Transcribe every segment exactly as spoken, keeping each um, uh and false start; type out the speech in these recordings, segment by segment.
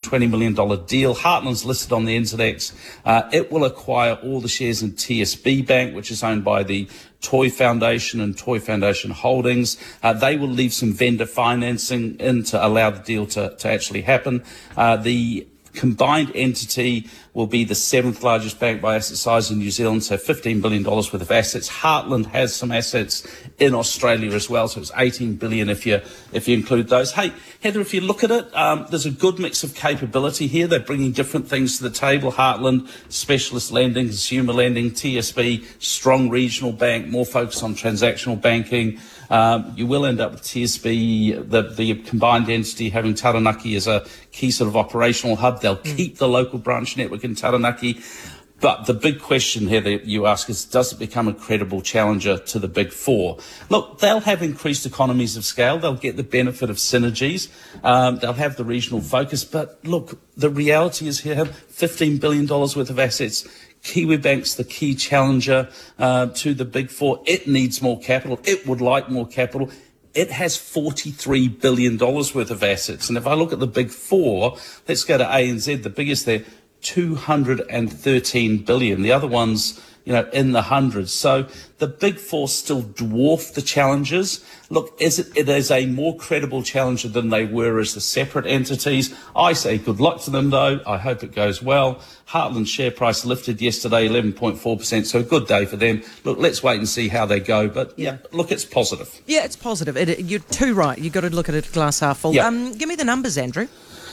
twenty million dollars deal. Heartland's listed on the N Z X. Uh, it will acquire all the shares in T S B Bank, which is owned by the Toy Foundation and Toy Foundation Holdings. Uh, they will leave some vendor financing in to allow the deal to, to actually happen. Uh, the combined entity will be the seventh largest bank by asset size in New Zealand, so fifteen billion dollars worth of assets. Heartland has some assets in Australia as well, so it's eighteen billion dollars if you if you include those. Hey, Heather, if you look at it, um, there's a good mix of capability here. They're bringing different things to the table. Heartland, specialist lending, consumer lending, T S B, strong regional bank, more focus on transactional banking. Um, you will end up with T S B, the, the combined entity, having Taranaki as a key sort of operational hub. They'll mm. keep the local branch network in Taranaki. But the big question here that you ask is, does it become a credible challenger to the Big Four? Look, they'll have increased economies of scale. They'll get the benefit of synergies. Um, they'll have the regional focus. But look, the reality is here, fifteen billion dollars worth of assets. Kiwibank's the key challenger uh, to the Big Four. It needs more capital. It would like more capital. It has forty-three billion dollars worth of assets. And if I look at the Big Four, let's go to A N Z, the biggest there, two hundred thirteen billion dollars. The other ones, you know, in the hundreds. So the Big Four still dwarf the challengers. Look, is it, it is a more credible challenger than they were as the separate entities. I say good luck to them, though. I hope it goes well. Heartland share price lifted yesterday, eleven point four percent, so a good day for them. Look, let's wait and see how they go. But, yeah, look, it's positive. Yeah, it's positive. It, you're too right. You've got to look at it glass half full. Yep. Um, give me the numbers, Andrew.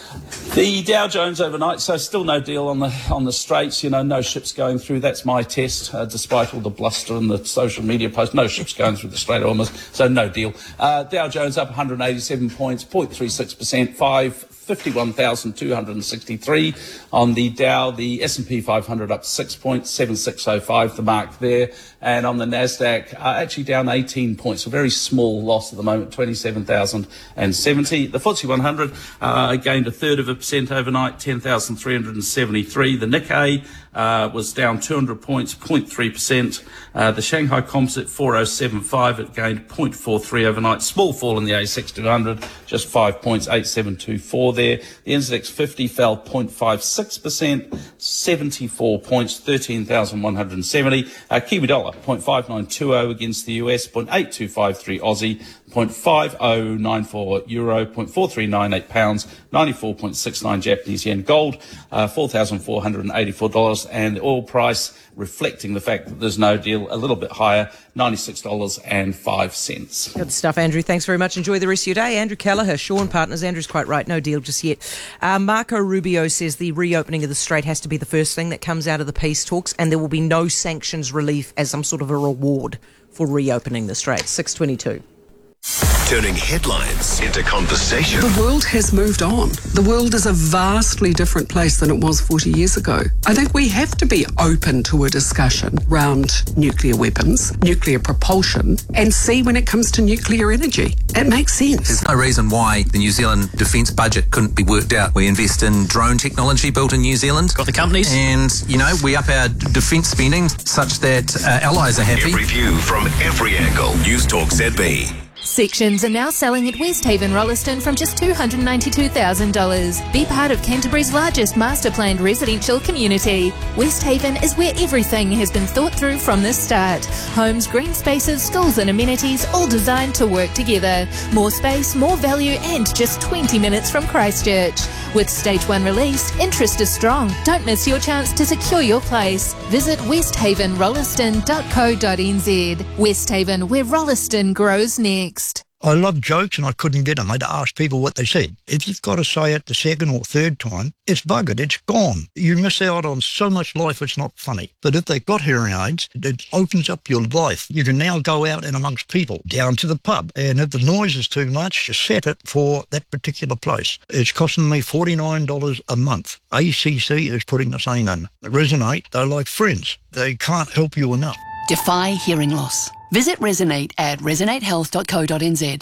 The Dow Jones overnight, so still no deal on the on the Straits, you know, no ships going through. That's my test, uh, despite all the bluster and the social media posts. No ships going through the Strait of Hormuz, so no deal. Uh, Dow Jones up one hundred eighty-seven points, zero point three six percent, five fifty-one thousand two hundred sixty-three on the Dow. The S and P five hundred up six points, seven six oh five, the mark there. And on the Nasdaq, uh, actually down eighteen points, a very small loss at the moment, twenty-seven thousand seventy. The F T S E one hundred uh, gained a third of a percent overnight, ten thousand three hundred seventy-three. The Nikkei uh, was down two hundred points, zero point three percent. Uh, the Shanghai Composite four oh seven five, it gained zero point four three overnight. Small fall in the A S X two hundred, just five points, eight seven two four there. The N Z X fifty fell zero point five six percent, seventy-four points, thirteen thousand one hundred seventy. Uh, Kiwi dollar, zero point five nine two oh against the U S, zero point eight two five three Aussie, zero point five oh nine four euro, zero point four three nine eight pounds, ninety-four point six nine Japanese yen. Gold, uh, four thousand four hundred eighty-four dollars, and oil price, reflecting the fact that there's no deal, a little bit higher, ninety-six dollars and five cents. Good stuff, Andrew. Thanks very much. Enjoy the rest of your day. Andrew Kelleher, Shaw and Partners. Andrew's quite right. No deal just yet. Uh, Marco Rubio says the reopening of the Strait has to be the first thing that comes out of the peace talks, and there will be no sanctions relief as some sort of a reward for reopening the Strait. six twenty-two. Turning headlines into conversation. The world has moved on. The world is a vastly different place than it was forty years ago. I think we have to be open to a discussion around nuclear weapons, nuclear propulsion, and see when it comes to nuclear energy. It makes sense. There's no reason why the New Zealand defence budget couldn't be worked out. We invest in drone technology built in New Zealand. Got the companies. And, you know, we up our defence spending such that uh, allies are happy. Every view from every angle. News Talk Z B. Sections are now selling at Westhaven Rolleston from just two hundred ninety-two thousand dollars. Be part of Canterbury's largest master planned residential community. Westhaven is where everything has been thought through from the start. Homes, green spaces, schools and amenities, all designed to work together. More space, more value, and just twenty minutes from Christchurch. With Stage one released, interest is strong. Don't miss your chance to secure your place. Visit westhaven rolleston dot co dot n z. Westhaven, where Rolleston grows next. I love jokes and I couldn't get them. I'd ask people what they said. If you've got to say it the second or third time, it's buggered, it's gone. You miss out on so much life, it's not funny. But if they've got hearing aids, it opens up your life. You can now go out and amongst people, down to the pub. And if the noise is too much, just set it for that particular place. It's costing me forty-nine dollars a month. A C C is putting the same in. Resonate, they're like friends. They can't help you enough. Defy hearing loss. Visit Resonate at resonate health dot co dot n z.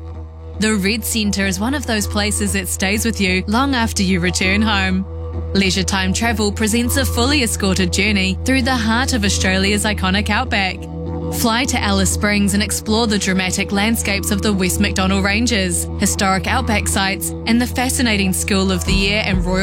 The Red Centre is one of those places that stays with you long after you return home. Leisure Time Travel presents a fully escorted journey through the heart of Australia's iconic outback. Fly to Alice Springs and explore the dramatic landscapes of the West Macdonnell Ranges, historic outback sites, and the fascinating School of the Air and Royal